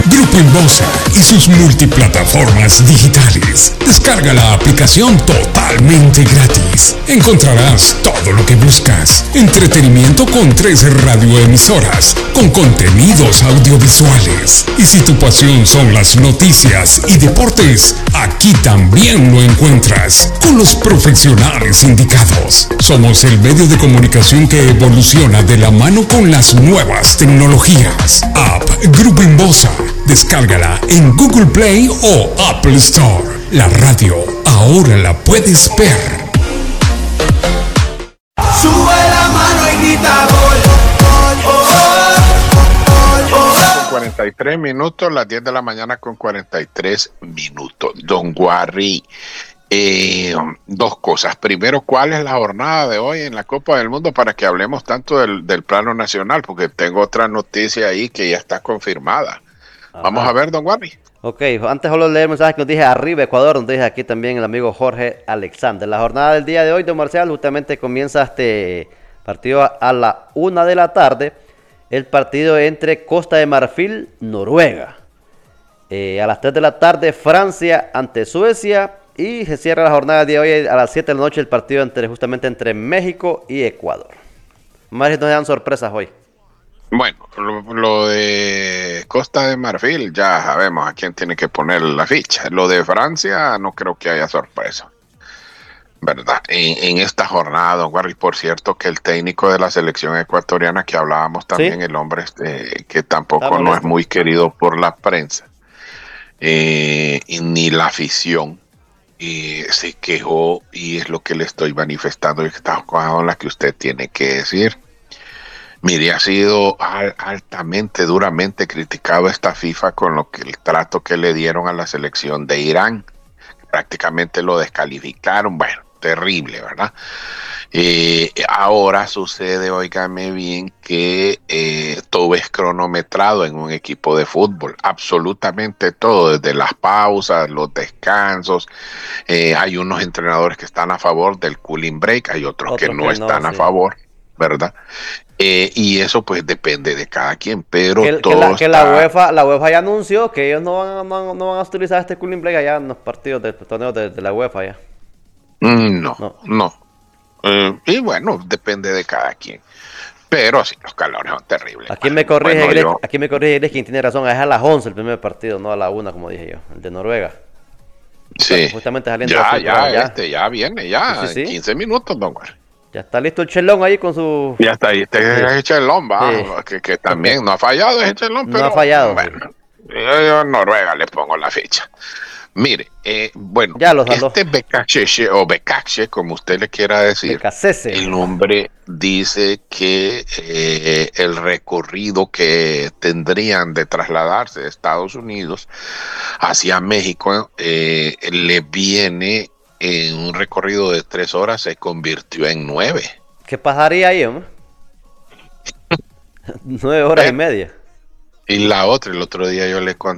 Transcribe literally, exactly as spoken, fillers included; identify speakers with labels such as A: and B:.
A: Grupo Inbosa y sus multiplataformas digitales. Descarga la aplicación totalmente gratis. Encontrarás todo lo que buscas. Entretenimiento con tres radioemisoras, con contenidos audiovisuales. Y si tu pasión son las noticias y deportes, aquí también lo encuentras, con los profesionales indicados. Somos el medio de comunicación que evoluciona de la mano con las nuevas tecnologías. App Grupo Inbosa. Descárgala en Google Play o Apple Store. La radio ahora la puedes ver.
B: Sube la mano y grita gol, gol, gol, gol, gol.
C: cuarenta y tres minutos, las diez de la mañana con cuarenta y tres minutos. Don Guarri, eh, dos cosas. Primero, ¿cuál es la jornada de hoy en la Copa del Mundo para que hablemos tanto del, del plano nacional? Porque tengo otra noticia ahí que ya está confirmada. Ajá. Vamos a ver, don Guarri.
D: Ok, antes solo leer el mensaje que nos dije arriba, Ecuador, nos dije aquí también el amigo Jorge Alexander. La jornada del día de hoy, don Marcial, justamente comienza este partido a la una de la tarde, el partido entre Costa de Marfil, Noruega. Eh, a las tres de la tarde, Francia ante Suecia, y se cierra la jornada del día de hoy a las siete de la noche, el partido entre justamente entre México y Ecuador. Más nos dan sorpresas hoy.
C: Bueno, lo, lo de Costa de Marfil ya sabemos a quién tiene que poner la ficha. Lo de Francia no creo que haya sorpresa, ¿verdad? En, en esta jornada, don Guarri, por cierto, que el técnico de la selección ecuatoriana que hablábamos también, ¿sí? El hombre este, que tampoco no es muy querido por la prensa, eh, ni la afición, eh, se quejó, y es lo que le estoy manifestando, y está con la que usted tiene que decir. Mire, ha sido al, altamente, duramente criticado esta FIFA con lo que el trato que le dieron a la selección de Irán. Prácticamente lo descalificaron. Bueno, terrible, ¿verdad? Eh, ahora sucede, óigame bien, que eh, todo es cronometrado en un equipo de fútbol. Absolutamente todo, desde las pausas, los descansos. Eh, hay unos entrenadores que están a favor del cooling break, hay otros Otro que no que están no, a sí. favor, ¿verdad? Eh, y eso pues depende de cada quien, pero
D: que,
C: todo
D: que, la,
C: está...
D: que la UEFA la UEFA ya anunció que ellos no van, no, no van a utilizar este cooling break allá en los partidos de torneos de, de la UEFA ya.
C: Mm, no, no. no. Eh, y bueno, depende de cada quien. Pero sí, los calores son terribles.
D: Aquí me corrige, bueno, Greg, yo... aquí me corrige Greg, quien tiene razón, es a las once el primer partido, no a la una como dije yo, el de Noruega.
C: Sí,
D: justamente saliendo
C: ya,
D: de
C: ya, ya, este, ya viene, ya, sí, sí, en quince minutos, don Guarri.
D: Ya está listo el chelón ahí con su...
C: Ya está ahí, este sí. es el chelón, va, sí. que, que también no ha fallado ese chelón, pero...
D: No ha fallado.
C: Bueno, yo, yo a Noruega le pongo la ficha. Mire, eh, bueno,
D: ya los
C: este Becache, o Becache, como usted le quiera decir,
D: Becacese.
C: El hombre dice que eh, el recorrido que tendrían de trasladarse de Estados Unidos hacia México eh, le viene... en un recorrido de tres horas, se convirtió en nueve.
D: ¿Qué pasaría ahí, hombre? Nueve horas eh, y media.
C: Y la otra, el otro día yo le conté